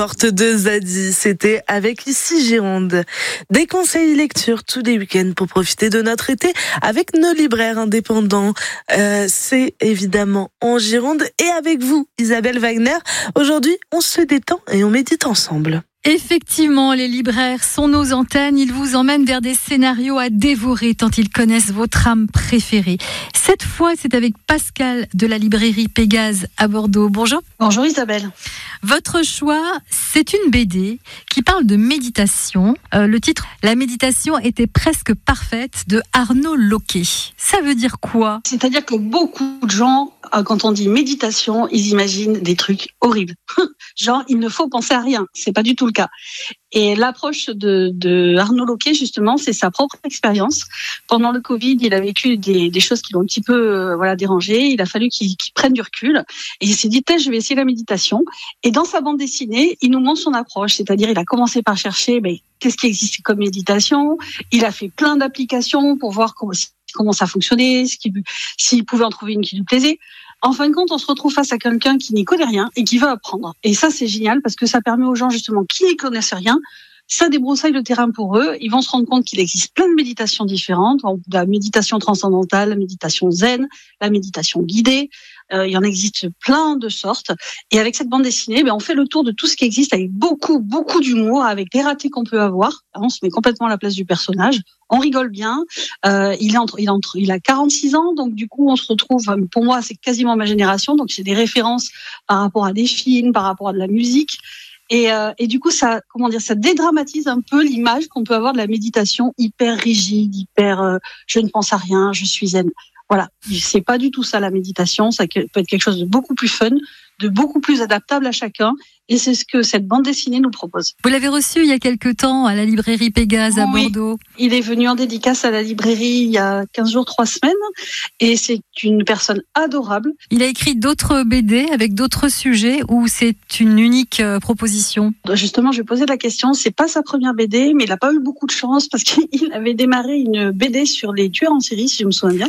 Porte de Zadie, c'était avec Ici Gironde. Des conseils lecture tous les week-ends pour profiter de notre été avec nos libraires indépendants. C'est évidemment en Gironde et avec vous, Isabelle Wagner. Aujourd'hui, on se détend et on médite ensemble. Effectivement, les libraires sont nos antennes. Ils vous emmènent vers des scénarios à dévorer tant ils connaissent vos trames préférées. Cette fois, c'est avec Pascal de la librairie Pégase à Bordeaux. Bonjour. Bonjour Isabelle. Votre choix, c'est une BD qui parle de méditation. Le titre « La méditation était presque parfaite » de Arnaud Loquet. Ça veut dire quoi ? C'est-à-dire que beaucoup de gens, quand on dit méditation, ils imaginent des trucs horribles. Genre, il ne faut penser à rien. C'est pas du tout le cas. Et l'approche de Arnaud Loquet, justement, c'est sa propre expérience. Pendant le Covid, il a vécu des choses qui l'ont un petit peu dérangé. Il a fallu qu'il prenne du recul. Et il s'est dit, je vais essayer la méditation. Et dans sa bande dessinée, il nous montre son approche. C'est-à-dire, il a commencé par chercher qu'est-ce qui existe comme méditation. Il a fait plein d'applications pour voir comment ça fonctionnait, s'il pouvait en trouver une qui lui plaisait. En fin de compte, on se retrouve face à quelqu'un qui n'y connaît rien et qui veut apprendre. Et ça, c'est génial parce que ça permet aux gens, justement, qui n'y connaissent rien, ça débroussaille le terrain pour eux. Ils vont se rendre compte qu'il existe plein de méditations différentes. La méditation transcendantale, la méditation zen, la méditation guidée. Il y en existe plein de sortes. Et avec cette bande dessinée, on fait le tour de tout ce qui existe avec beaucoup, beaucoup d'humour, avec des ratés qu'on peut avoir. On se met complètement à la place du personnage. On rigole bien. Il a 46 ans, donc du coup, on se retrouve. Pour moi, c'est quasiment ma génération, donc j'ai des références par rapport à des films, par rapport à de la musique. Et du coup, ça dédramatise un peu l'image qu'on peut avoir de la méditation hyper rigide, je ne pense à rien, je suis zen. Voilà, c'est pas du tout ça la méditation. Ça peut être quelque chose de beaucoup plus fun, de beaucoup plus adaptable à chacun. Et c'est ce que cette bande dessinée nous propose. Vous l'avez reçu il y a quelque temps à la librairie Pégase à Bordeaux. Il est venu en dédicace à la librairie il y a 15 jours, 3 semaines. Et c'est une personne adorable. Il a écrit d'autres BD avec d'autres sujets ou c'est une unique proposition ? Justement, je posais la question. C'est pas sa première BD, mais il a pas eu beaucoup de chance parce qu'il avait démarré une BD sur les tueurs en série, si je me souviens bien.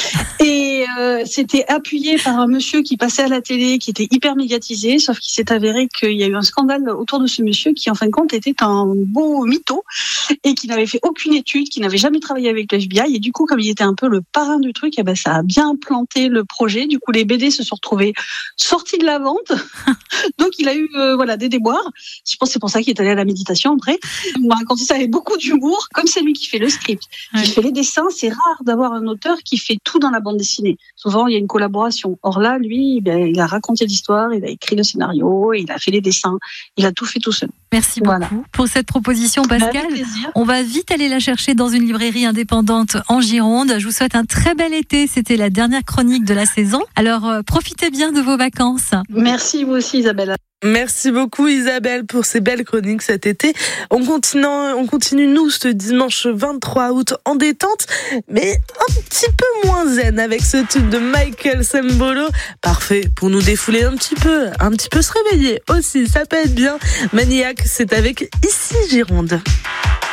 Et c'était appuyé par un monsieur qui passait à la télé, qui était hyper médiatisé, sauf qu'il s'est avéré qu'il y a eu un scandale autour de ce monsieur qui, en fin de compte, était un beau mytho et qui n'avait fait aucune étude, qui n'avait jamais travaillé avec le FBI. Et du coup, comme il était un peu le parrain du truc, ça a bien planté le projet. Du coup, les BD se sont retrouvés sortis de la vente. Donc, il a eu des déboires. Je pense que c'est pour ça qu'il est allé à la méditation après. Il m'a raconté ça avec beaucoup d'humour. Comme c'est lui qui fait le script, qui fait les dessins, c'est rare d'avoir un auteur qui fait tout dans la bande dessinée. Souvent, il y a une collaboration. Or là, lui, il a raconté l'histoire, il a écrit le scénario, il a fait les dessins, il a tout fait tout seul. Merci beaucoup pour cette proposition, Pascal. On va vite aller la chercher dans une librairie indépendante en Gironde. Je vous souhaite un très bel été. C'était la dernière chronique de la saison. Alors, profitez bien de vos vacances. Merci, vous aussi, Isabelle. Merci beaucoup Isabelle pour ces belles chroniques cet été. On continue nous ce dimanche 23 août en détente, mais un petit peu moins zen avec ce tube de Michael Sembolo. Parfait pour nous défouler un petit peu se réveiller aussi, ça peut être bien. Maniac, c'est avec Ici Gironde.